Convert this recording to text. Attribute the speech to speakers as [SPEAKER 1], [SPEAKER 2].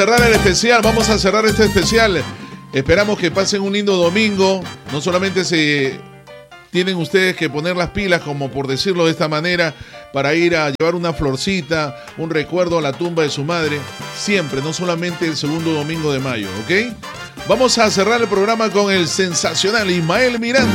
[SPEAKER 1] Cerrar el especial, vamos a cerrar este especial. Esperamos que pasen un lindo domingo. No solamente tienen ustedes que poner las pilas, como por decirlo de esta manera, para ir a llevar una florcita, un recuerdo a la tumba de su madre. Siempre, no solamente el segundo domingo de mayo, ¿ok? Vamos a cerrar el programa con el sensacional Ismael Miranda.